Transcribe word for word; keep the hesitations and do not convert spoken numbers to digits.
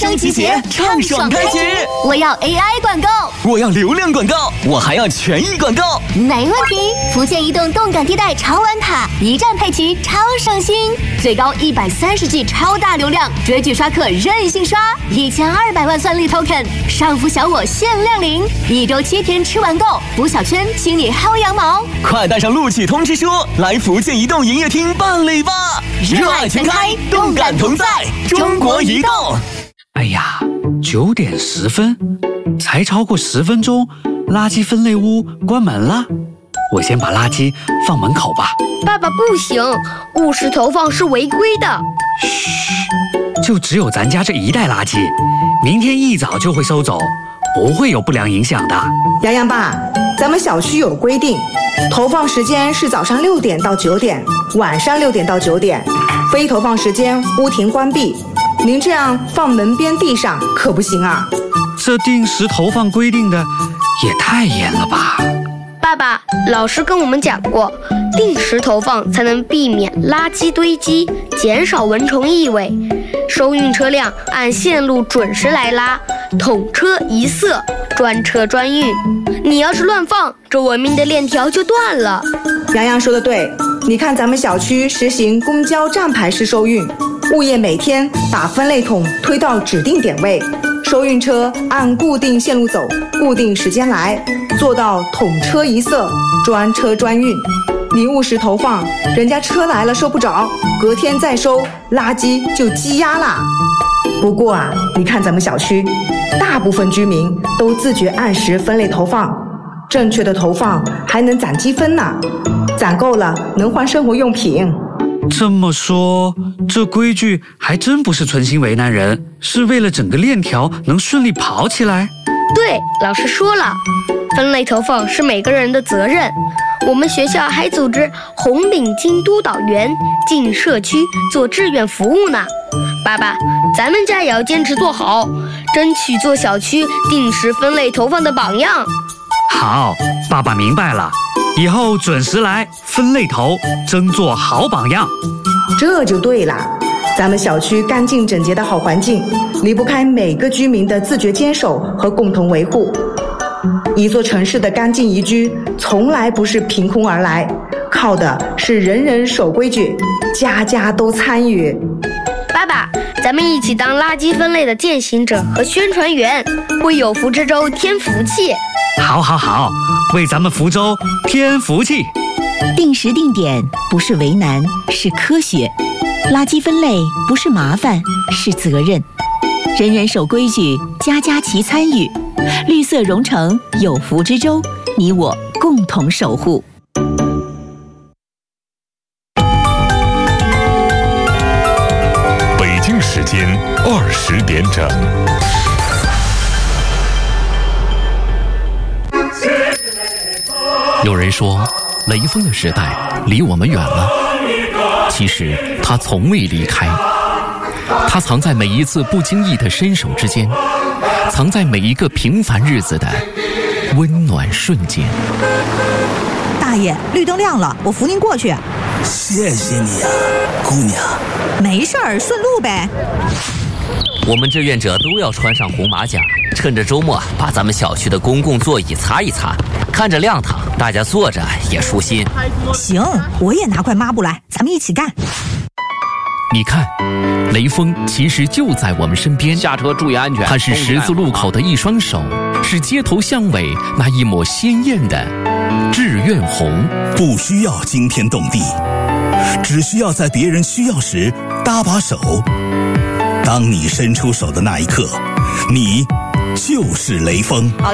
声集结，畅爽开启。 我要 A I 广告， 我要流量广告，我还要权益广告。 没问题，福建移动动感地带超玩卡，一站配齐超省心，最高一百三十 G 超大流量，追剧刷客任性刷，一千二百万算力 token， 上浮小我限量领，一周七天吃完够，补小圈请你薅羊毛。 快带上录取通知书，来福建移动营业厅办理吧！热爱全开，动感同在，中国移动。 哎呀，九点十分，才超过十分钟，垃圾分类屋关门了。我先把垃圾放门口吧。 爸爸不行，误食投放是违规的。 嘘，就只有咱家这一袋垃圾，明天一早就会收走，不会有不良影响的。 洋洋爸，咱们小区有规定，投放时间是早上六点到九点，晚上六点到九点，非投放时间屋庭关闭。您这样放门边地上可不行啊！ 这定时投放规定的也太严了吧？ 爸爸，老师跟我们讲过，定时投放才能避免垃圾堆积，减少蚊虫异味。收运车辆按线路准时来拉，统车一色，专车专运。你要是乱放，这文明的链条就断了。 洋洋说的对，你看咱们小区实行公交站牌式收运，物业每天把分类桶推到指定点位，收运车按固定线路走，固定时间来，做到统车一色，专车专运。你误时投放，人家车来了收不着，隔天再收，垃圾就积压啦。不过啊，你看咱们小区，大部分居民都自觉按时分类投放，正确的投放还能攒积分呢，攒够了能换生活用品。 这么说，这规矩还真不是存心为难人，是为了整个链条能顺利跑起来。 对，老师说了，分类投放是每个人的责任。我们学校还组织红领巾督导员进社区做志愿服务呢。爸爸，咱们家也要坚持做好，争取做小区定时分类投放的榜样。 好，爸爸明白了，以后准时来分类投，争做好榜样。 这就对了，咱们小区干净整洁的好环境，离不开每个居民的自觉坚守和共同维护。一座城市的干净宜居，从来不是凭空而来，靠的是人人守规矩，家家都参与。 爸爸，咱们一起当垃圾分类的践行者和宣传员，为有福之州添福气。 好好好，为咱们福州添福气。 定时定点不是为难，是科学。垃圾分类不是麻烦，是责任。人人守规矩，家家齐参与。绿色融成有福之州，你我共同守护。 北京时间二十点整。 有人说，雷锋的时代离我们远了，其实他从未离开，他藏在每一次不经意的伸手之间，藏在每一个平凡日子的温暖瞬间。 大爷，绿灯亮了，我扶您过去。 谢谢你啊，姑娘。 没事儿，顺路呗。 我们志愿者都要穿上红马甲，趁着周末把咱们小区的公共座椅擦一擦，看着亮堂，大家坐着也舒心。 行，我也拿块抹布来，咱们一起干。 你看，雷锋其实就在我们身边， 下车注意安全。 他是十字路口的一双手，是街头巷尾那一抹鲜艳的志愿红。 不需要惊天动地，只需要在别人需要时搭把手。当你伸出手的那一刻，你就是雷锋。